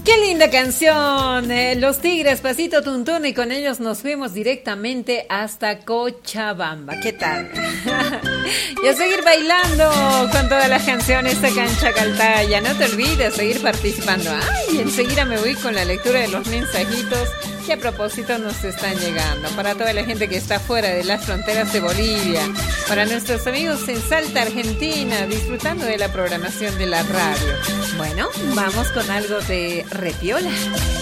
Qué linda canción, Los Tigres, Pasito Tuntún, y con ellos nos fuimos directamente hasta Cochabamba. ¿Qué tal? Y a seguir bailando con todas las canciones de Cancha Caltaya. No te olvides seguir participando. Ay, enseguida me voy con la lectura de los mensajitos que a propósito nos están llegando. Para toda la gente que está fuera de las fronteras de Bolivia, para nuestros amigos en Salta, Argentina, disfrutando de la programación de la radio. Bueno, vamos con algo de Repiola.